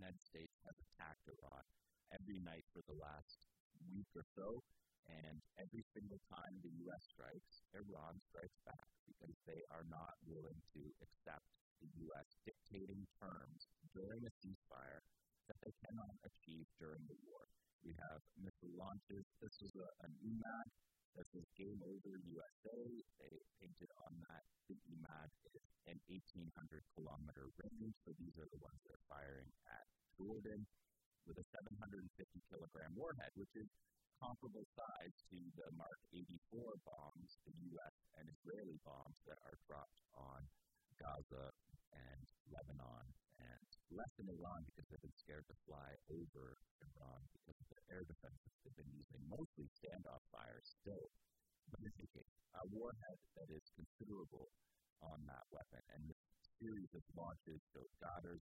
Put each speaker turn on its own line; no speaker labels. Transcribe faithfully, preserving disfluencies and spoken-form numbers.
United States has attacked Iran every night for the last week or so, and every single time the U S strikes, Iran strikes back because they are not willing to accept the U S dictating terms during a ceasefire that they cannot achieve during the war. We have missile launches. This was a, an E M A D. This is Game Over U S A. They painted on that the E M A D is an eighteen hundred kilometer range, so these are the ones that are firing at Jordan with a seven hundred fifty kilogram warhead, which is comparable size to the Mark eighty-four bombs, the U S and Israeli bombs that are dropped on Gaza and Lebanon, and less in Iran because they've been scared to fly over Iran because of the air defenses they've been using, mostly standoff fire still. But in any case, a warhead that is considerable on that weapon, and this series of launches, so Gators